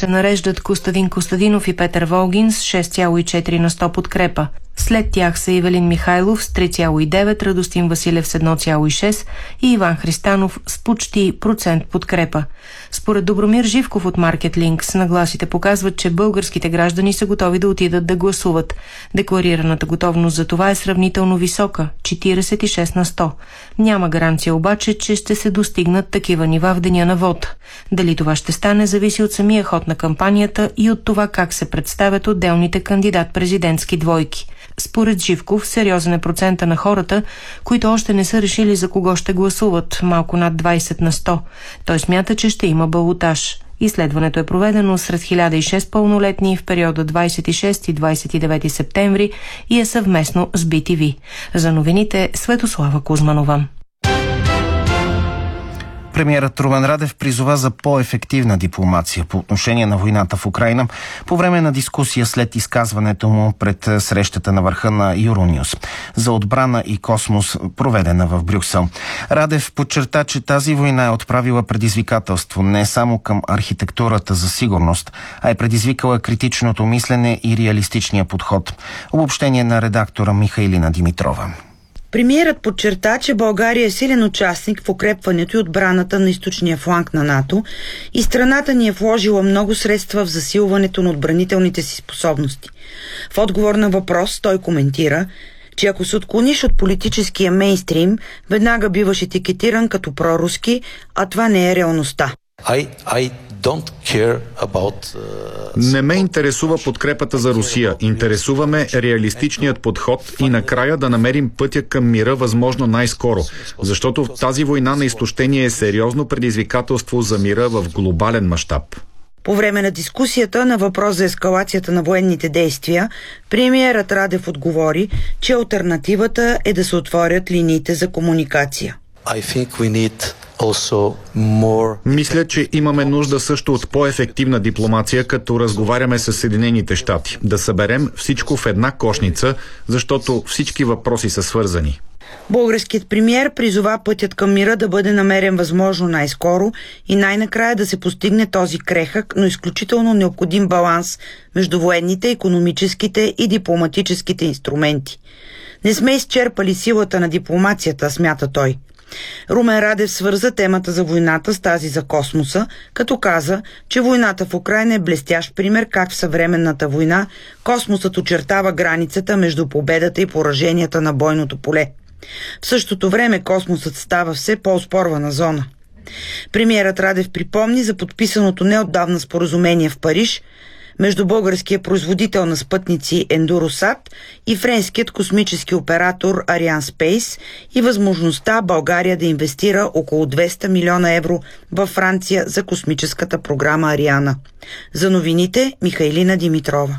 се нареждат Костадин Костадинов и Петър Волгин с 6,4 на 100 подкрепа. След тях са Ивелин Михайлов с 3,9, Радостин Василев с 1,6 и Иван Христанов с почти процент подкрепа. Според Добромир Живков от Market Links, нагласите показват, че българските граждани са готови да отидат да гласуват. Декларираната готовност за това е сравнително висока – 46 на 100. Няма гаранция обаче, че ще се достигнат такива нива в деня на вод. Дали това ще стане, зависи от самия ход на кампанията и от това как се представят отделните кандидат-президентски двойки. Според Живков, сериозен е процента на хората, които още не са решили за кого ще гласуват, малко над 20 на 100. Той смята, че ще има балотаж. Изследването е проведено сред 1006 пълнолетни в периода 26 и 29 септември и е съвместно с BTV. За новините Светослава Кузманова. Премиерът Румен Радев призова за по-ефективна дипломация по отношение на войната в Украйна по време на дискусия след изказването му пред срещата на върха на Юронюс за отбрана и космос, проведена в Брюксел. Радев подчерта, че тази война е отправила предизвикателство не само към архитектурата за сигурност, а е предизвикала критичното мислене и реалистичния подход. Обобщение на редактора Михайлина Димитрова. Премиерът подчерта, че България е силен участник в укрепването и отбраната на източния фланг на НАТО и страната ни е вложила много средства в засилването на отбранителните си способности. В отговор на въпрос той коментира, че ако се отклониш от политическия мейнстрим, веднага биваш етикетиран като проруски, а това не е реалността. Не ме интересува подкрепата за Русия. Интересува ме реалистичният подход и накрая да намерим пътя към мира възможно най-скоро. Защото тази война на изтощение е сериозно предизвикателство за мира в глобален мащаб. По време на дискусията на въпрос за ескалацията на военните действия, премиерът Радев отговори, че алтернативата е да се отворят линиите за комуникация. Мисля, че имаме нужда също от по-ефективна дипломация, като разговаряме с Съединените щати. Да съберем всичко в една кошница, защото всички въпроси са свързани. Българският премиер призова пътят към мира да бъде намерен възможно най-скоро и най-накрая да се постигне този крехък, но изключително необходим баланс между военните, икономическите и дипломатическите инструменти. Не сме изчерпали силата на дипломацията, смята той. Румен Радев свърза темата за войната с тази за космоса, като каза, че войната в Украйна е блестящ пример как в съвременната война космосът очертава границата между победата и пораженията на бойното поле. В същото време космосът става все по-оспорвана зона. Премиерът Радев припомни за подписаното неотдавна споразумение в Париж между българския производител на спътници Endurosat и френският космически оператор Arianespace и възможността България да инвестира около 200 милиона евро във Франция за космическата програма Ариана. За новините Михайлина Димитрова.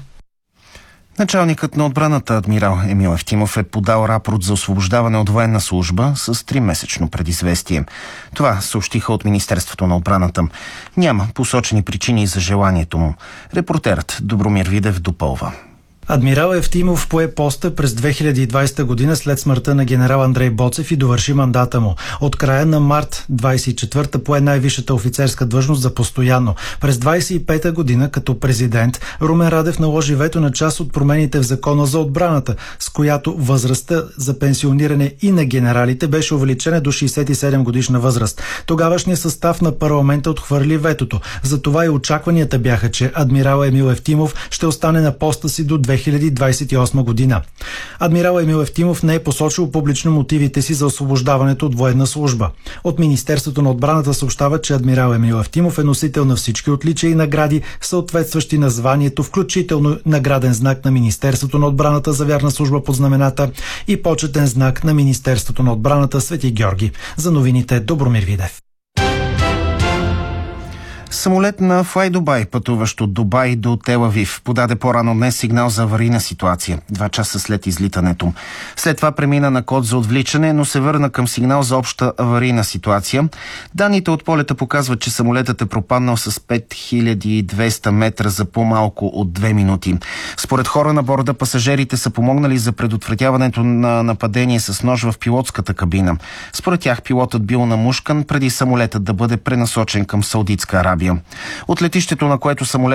Началникът на отбраната адмирал Емил Евтимов е подал рапорт за освобождаване от военна служба с 3-месечно предизвестие. Това съобщиха от Министерството на отбраната. Няма посочени причини за желанието му. Репортерът Добромир Видев допълва. Адмирал Евтимов пое поста през 2020 година след смъртта на генерал Андрей Боцев и довърши мандата му. От края на март 24-та пое най-висшата офицерска длъжност за постоянно. През 25-та година като президент Румен Радев наложи вето на част от промените в Закона за отбраната, с която възрастта за пенсиониране и на генералите беше увеличена до 67 годишна възраст. Тогавашният състав на парламента отхвърли ветото. Затова и очакванията бяха, че адмирал Емил Евтимов ще остане на поста си до 2028 година. Адмирал Емил Евтимов не е посочил публично мотивите си за освобождаването от военна служба. От Министерството на отбраната съобщава, че адмирал Емил Евтимов е носител на всички отличия и награди, съответстващи на званието, включително награден знак на Министерството на отбраната за вярна служба под знамената и почетен знак на Министерството на отбраната Свети Георги. За новините Добромир Видев. Самолет на Fly-Dubai, пътуващ от Дубай до Тел-Авив, подаде по-рано днес сигнал за аварийна ситуация, 2 часа след излитането. След това премина на код за отвличане, но се върна към сигнал за обща аварийна ситуация. Данните от полета показват, че самолетът е пропаднал с 5200 метра за по-малко от 2 минути. Според хора на борда, пасажирите са помогнали за предотвратяването на нападение с нож в пилотската кабина. Според тях пилотът бил намушкан преди самолетът да бъде пренасочен към Саудитска Арабия. От летището, на което самолет